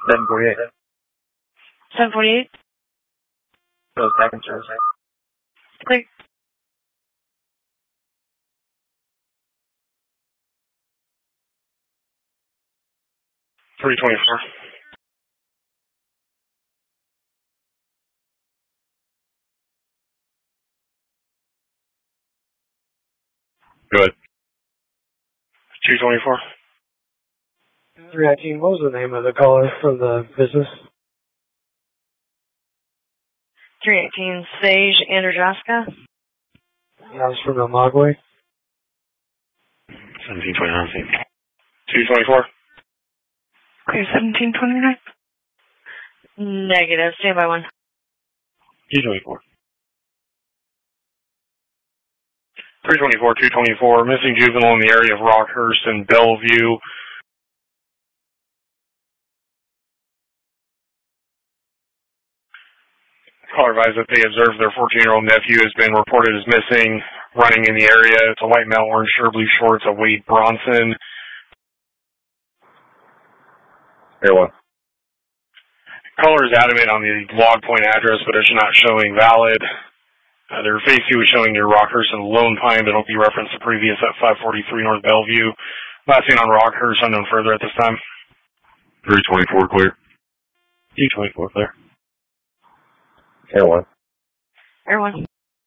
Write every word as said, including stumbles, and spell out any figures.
seven forty-eight. seven forty-eight? Goes back in service. Clear. three twenty-four. Go ahead. two twenty-four. three nineteen, what was the name of the caller from the business? three eighteen, Sage Andrzejowska. That was from the Mogwai. seventeen twenty-nine. two twenty-four. Okay, seventeen twenty-nine. Negative. Stand by one. two twenty-four. three twenty-four, two twenty-four. Missing juvenile in the area of Rockhurst and Bellevue. Caller advised that they observed their fourteen-year-old nephew has been reported as missing, running in the area. It's a white male, orange shirt, blue shorts, a Wade Bronson. Here one. Caller is adamant on the log point address, but it's not showing valid. Uh, their face view is showing near Rockhurst and Lone Pine, but don't be referenced to previous at five forty-three North Bellevue. Last seen on Rockhurst, unknown further at this time. three twenty-four clear. two twenty-four clear. Here one. Air one.